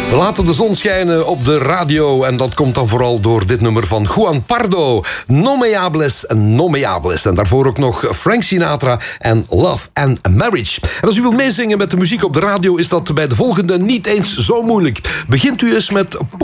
We laten de zon schijnen op de radio. En dat komt dan vooral door dit nummer van Juan Pardo. No Me Hables, No Me Hables. En daarvoor ook nog Frank Sinatra en Love and Marriage. En als u wilt meezingen met de muziek op de radio... is dat bij de volgende niet eens zo moeilijk. Begint u eens met